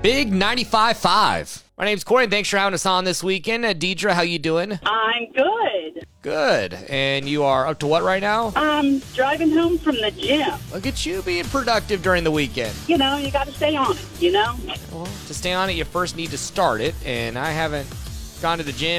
Big 95.5. My name's Corey, and thanks for having us on this weekend. Deidre, how you doing? I'm good. Good. And you are up to what right now? I'm driving home from the gym. Look at you being productive during the weekend. You know, you got to stay on it, you know? Well, to stay on it, you first need to start it, and I haven't gone to the gym